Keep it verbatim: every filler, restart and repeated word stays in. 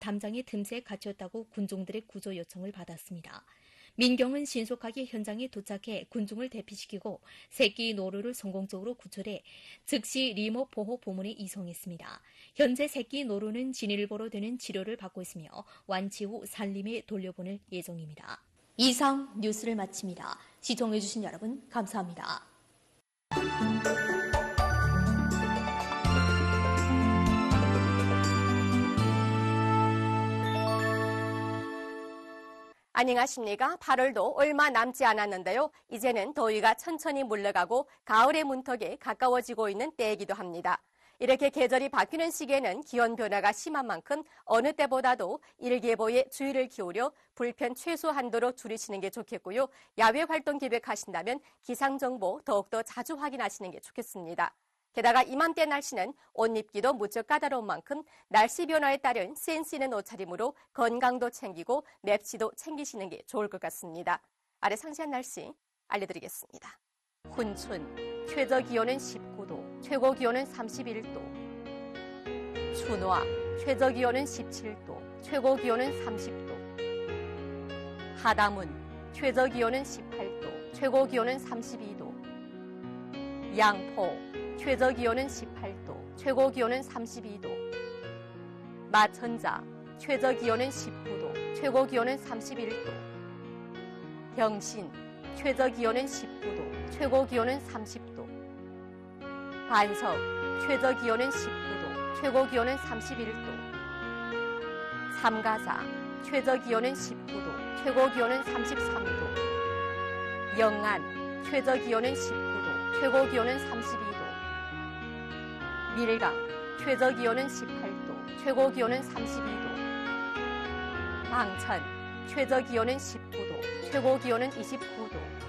담장의 틈새에 갇혔다고 군중들의 구조 요청을 받았습니다. 민경은 신속하게 현장에 도착해 군중을 대피시키고 새끼 노루를 성공적으로 구출해 즉시 리모 보호 부문에 이송했습니다. 현재 새끼 노루는 진일보로 되는 치료를 받고 있으며 완치 후 산림에 돌려보낼 예정입니다. 이상 뉴스를 마칩니다. 시청해주신 여러분 감사합니다. 안녕하십니까. 팔월도 얼마 남지 않았는데요. 이제는 더위가 천천히 물러가고 가을의 문턱에 가까워지고 있는 때이기도 합니다. 이렇게 계절이 바뀌는 시기에는 기온 변화가 심한 만큼 어느 때보다도 일기예보에 주의를 기울여 불편 최소 한도로 줄이시는 게 좋겠고요. 야외 활동 계획하신다면 기상정보 더욱더 자주 확인하시는 게 좋겠습니다. 게다가 이맘때 날씨는 옷 입기도 무척 까다로운 만큼 날씨 변화에 따른 센스 있는 옷차림으로 건강도 챙기고 맵시도 챙기시는 게 좋을 것 같습니다. 아래 상세한 날씨 알려드리겠습니다. 훈춘, 최저 기온은 십구 도, 최고 기온은 삼십일 도. 춘화, 최저 기온은 십칠 도, 최고 기온은 삼십 도. 하담은, 최저 기온은 십팔 도, 최고 기온은 삼십이 도. 양포, 최저 기온은 십팔 도, 최고 기온은 삼십이 도. 마천자, 최저 기온은 십구 도, 최고 기온은 삼십일 도. 병신, 최저 기온은 십구 도, 최고 기온은 삼십 도. 반석, 최저 기온은 십구 도, 최고 기온은 삼십일 도. 삼가사, 최저 기온은 십구 도, 최고 기온은 삼십삼 도. 영안, 최저 기온은 십구 도, 최고 기온은 삼십이 도. 밀강, 최저 기온은 십팔 도, 최고 기온은 삼십이 도. 방천, 최저 기온은 십구 도, 최고 기온은 이십구 도.